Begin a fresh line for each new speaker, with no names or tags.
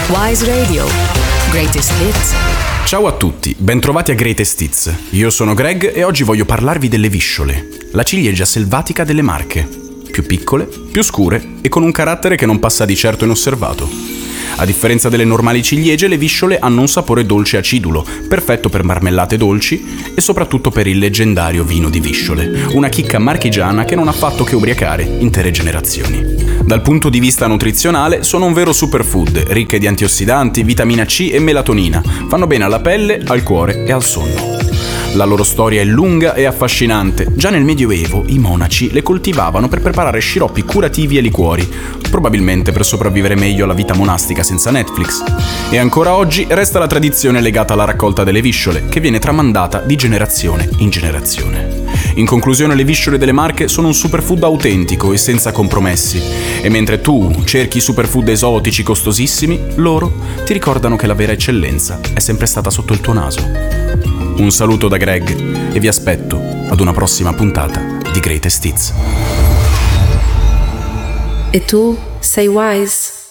Wise Radio. Greatest Hits.
Ciao a tutti, bentrovati a Greatest Hits. Io sono Greg e oggi voglio parlarvi delle visciole, la ciliegia selvatica delle Marche. Più piccole, più scure e con un carattere che non passa di certo inosservato. A differenza delle normali ciliegie, le visciole hanno un sapore dolce acidulo, perfetto per marmellate dolci e soprattutto per il leggendario vino di visciole, una chicca marchigiana che non ha fatto che ubriacare intere generazioni. Dal punto di vista nutrizionale sono un vero superfood, ricche di antiossidanti, vitamina C e melatonina, fanno bene alla pelle, al cuore e al sonno. La loro storia è lunga e affascinante. Già nel Medioevo i monaci le coltivavano per preparare sciroppi curativi e liquori, probabilmente per sopravvivere meglio alla vita monastica senza Netflix. E ancora oggi resta la tradizione legata alla raccolta delle visciole, che viene tramandata di generazione in generazione. In conclusione, le visciole delle Marche sono un superfood autentico e senza compromessi. E mentre tu cerchi superfood esotici costosissimi, loro ti ricordano che la vera eccellenza è sempre stata sotto il tuo naso. Un saluto da Greg e vi aspetto ad una prossima puntata di Greatest Hits.
E tu sei wise?